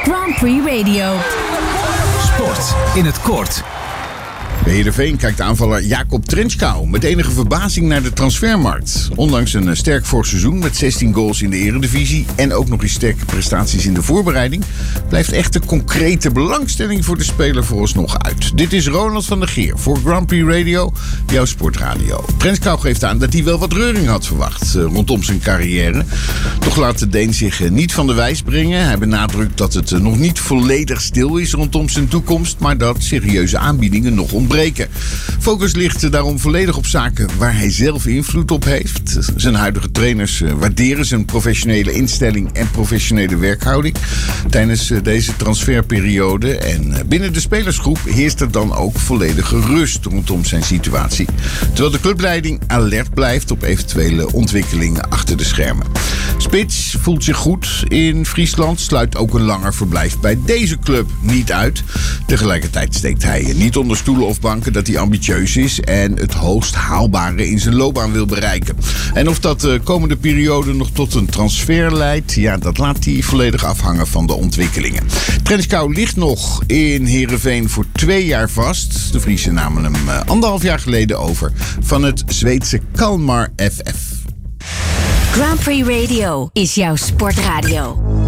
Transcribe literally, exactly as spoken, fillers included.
Grand Prix Radio. Sport in het kort. Bij Heerenveen kijkt aanvaller Jakob Trenčkau met enige verbazing naar de transfermarkt. Ondanks een sterk vorig seizoen met zestien goals in de Eredivisie en ook nog eens sterke prestaties in de voorbereiding, blijft echt de concrete belangstelling voor de speler vooralsnog uit. Dit is Ronald van der Geer voor Grand Prix Radio, jouw sportradio. Trenčkau geeft aan dat hij wel wat reuring had verwacht uh, rondom zijn carrière. Toch laat de Deen zich uh, niet van de wijs brengen. Hij benadrukt dat het uh, nog niet volledig stil is rondom zijn toekomst, maar dat serieuze aanbiedingen nog ontbreken. Focus ligt daarom volledig op zaken waar hij zelf invloed op heeft. Zijn huidige trainers waarderen zijn professionele instelling en professionele werkhouding tijdens deze transferperiode. En binnen de spelersgroep heerst er dan ook volledige rust rondom zijn situatie. Terwijl de clubleiding alert blijft op eventuele ontwikkelingen achter de schermen. Spits voelt zich goed in Friesland, sluit ook een langer verblijf bij deze club niet uit. Tegelijkertijd steekt hij niet onder stoelen of banken dat hij ambitieus is en het hoogst haalbare in zijn loopbaan wil bereiken. En of dat de komende periode nog tot een transfer leidt, ja, dat laat hij volledig afhangen van de ontwikkelingen. Trenčkau ligt nog in Heerenveen voor twee jaar vast. De Friesen namen hem uh, anderhalf jaar geleden over van het Zweedse Kalmar F F. Grand Prix Radio is jouw sportradio.